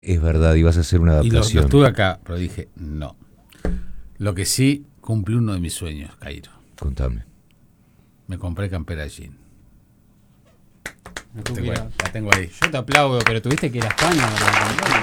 Es verdad, ibas a hacer una Y lo adaptación. estuve acá, pero dije, no. Lo que sí, cumplí uno de mis sueños, Cairo. Contame. Me compré campera jean. Tú que La tengo ahí. yo te aplaudo, pero tuviste que ir a España para comprarlo.